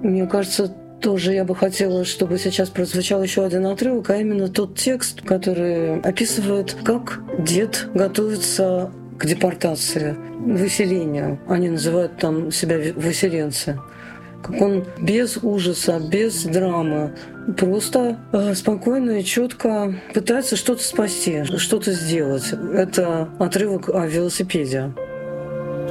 Мне кажется, тоже я бы хотела, чтобы сейчас прозвучал еще один отрывок, а именно тот текст, который описывает, как дед готовится к депортации, выселению. Они называют там себя выселенцы. Как он без ужаса, без драмы, просто спокойно и четко пытается что-то спасти, что-то сделать. Это отрывок о велосипеде.